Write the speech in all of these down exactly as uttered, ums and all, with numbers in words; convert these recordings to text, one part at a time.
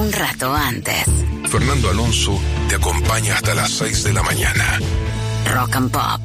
un rato antes. Fernando Alonso te acompaña hasta las seis de la mañana. Rock and Pop.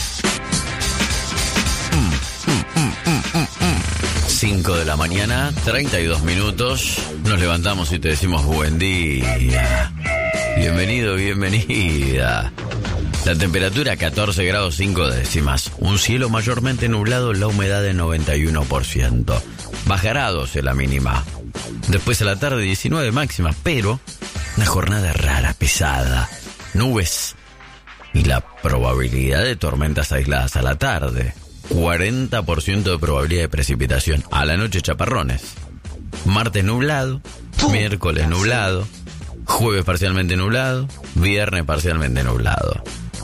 cinco de la mañana, treinta y dos minutos. Nos levantamos y te decimos buen día. Bienvenido, bienvenida. La temperatura catorce grados cinco décimas. Un cielo mayormente nublado, la humedad de noventa y uno por ciento. Bajará a doce la mínima. Después a la tarde diecinueve máxima, pero una jornada rara, pesada. Nubes y la probabilidad de tormentas aisladas a la tarde. cuarenta por ciento de probabilidad de precipitación. A la noche chaparrones. Martes nublado, miércoles nublado, jueves parcialmente nublado, viernes parcialmente nublado.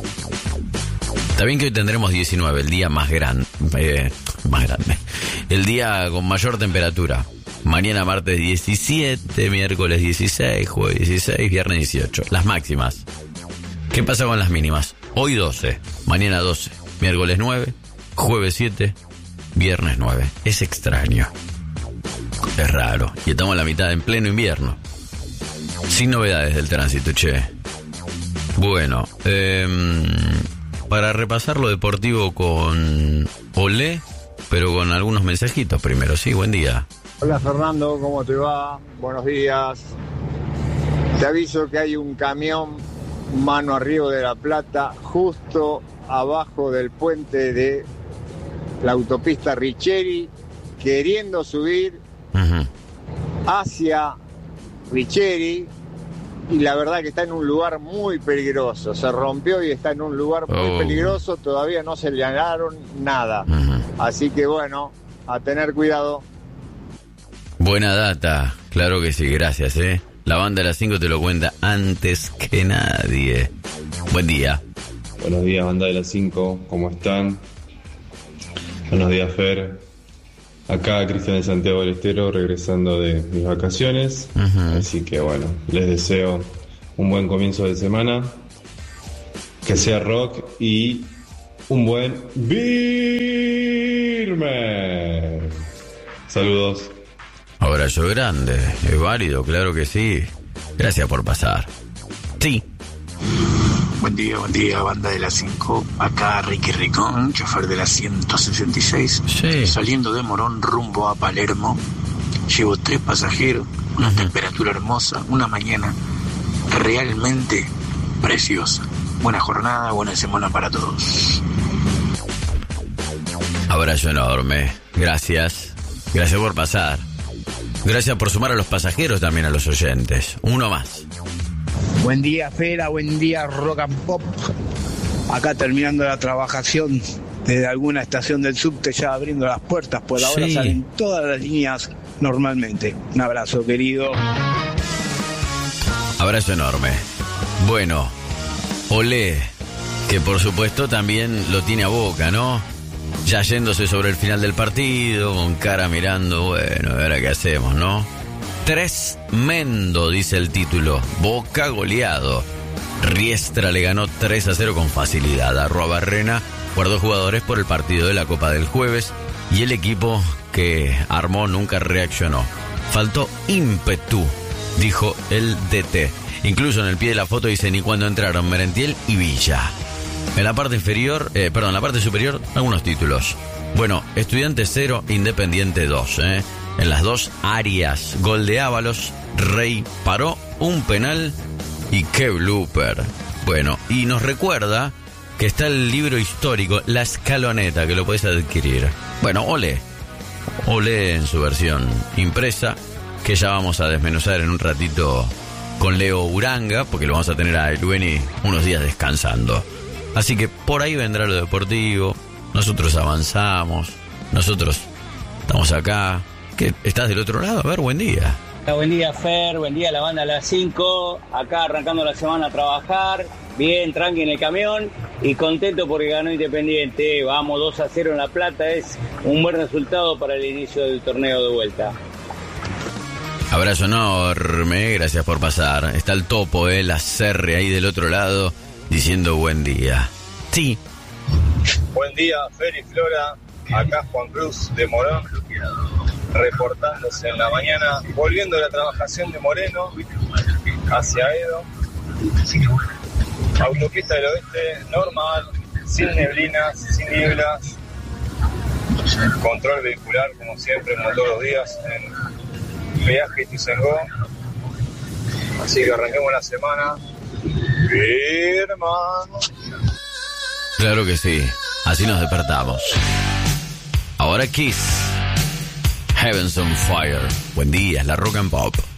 Está bien que hoy tendremos diecinueve, el día más grande, eh, más grande, el día con mayor temperatura. Mañana martes diecisiete, miércoles dieciséis, jueves dieciséis, viernes dieciocho. Las máximas. ¿Qué pasa con las mínimas? Hoy doce, mañana doce, miércoles nueve, jueves siete, viernes nueve. Es extraño. Es raro. Y estamos a la mitad, en pleno invierno. Sin novedades del tránsito, che. Bueno, eh, para repasar lo deportivo con Olé, pero con algunos mensajitos primero. Sí, buen día. Hola Fernando, ¿cómo te va? Buenos días. Te aviso que hay un camión mano arriba de La Plata, justo abajo del puente de la autopista Richeri, queriendo subir uh-huh. hacia Richeri, y la verdad que está en un lugar muy peligroso. Se rompió y está en un lugar muy oh. peligroso, todavía no se le ganaron nada. Uh-huh. Así que bueno, a tener cuidado. Buena data, claro que sí, gracias, eh. La banda de las cinco te lo cuenta antes que nadie. Buen día. Buenos días, banda de las cinco, ¿cómo están? Buenos días, Fer. Acá Cristian de Santiago del Estero, regresando de mis vacaciones. Uh-huh. Así que bueno, les deseo un buen comienzo de semana, que sea rock y un buen Birman. Saludos. Abrazo grande, es válido, claro que sí. Gracias por pasar. Sí. Buen día, buen día, banda de las cinco. Acá Ricky Ricón, chofer de la ciento sesenta y seis. Sí. Saliendo de Morón rumbo a Palermo. Llevo tres pasajeros, una uh-huh. temperatura hermosa, una mañana realmente preciosa. Buena jornada, buena semana para todos. Abrazo enorme. Gracias. Gracias por pasar. Gracias por sumar a los pasajeros, también a los oyentes. Uno más. Buen día, Fera, buen día, Rock and Pop. Acá terminando la trabajación desde alguna estación del subte, ya abriendo las puertas. Por ahora sí. Salen todas las líneas normalmente. Un abrazo, querido. Abrazo enorme. Bueno, Olé, que por supuesto también lo tiene a Boca, ¿no? Ya yéndose sobre el final del partido, con cara mirando, bueno, ¿ahora qué hacemos, no? Tremendo, dice el título. Boca goleado. Riestra le ganó tres a cero con facilidad. Arroa Barrena guardó jugadores por el partido de la Copa del jueves y el equipo que armó nunca reaccionó. Faltó ímpetu, dijo el D T. Incluso en el pie de la foto dice ni cuando entraron Merentiel y Villa. En la parte inferior, eh, perdón, en la parte superior, algunos títulos. Bueno, Estudiantes cero, Independiente dos, ¿eh? En las dos áreas, gol de Ábalos, Rey paró un penal y qué blooper. Bueno, y nos recuerda que está el libro histórico, La Escaloneta, que lo podés adquirir. Bueno, Olé, Olé en su versión impresa, que ya vamos a desmenuzar en un ratito con Leo Uranga, porque lo vamos a tener a Elueni unos días descansando. Así que por ahí vendrá lo deportivo, nosotros avanzamos, nosotros estamos acá. ¿Qué? ¿Estás del otro lado? A ver, buen día. Buen día, Fer, buen día la banda a las cinco, acá arrancando la semana a trabajar, bien, tranqui en el camión y contento porque ganó Independiente. Vamos dos a cero en La Plata, es un buen resultado para el inicio del torneo de vuelta. Abrazo enorme, gracias por pasar. Está el topo, eh, la Cerre ahí del otro lado, diciendo buen día. Sí. Buen día, Fer y Flora. Acá Juan Cruz de Morón. reportándose en la mañana, volviendo de la trabajación de Moreno hacia Edo. Autopista del Oeste, normal, sin neblinas, sin nieblas. Control vehicular, como siempre, como todos los días, en peaje Ituzaingó. Así que arranquemos la semana. Bien, hermano. Claro que sí, así nos despertamos. Ahora Kiss, Heaven's on Fire. Buen día, es la Rock and Pop.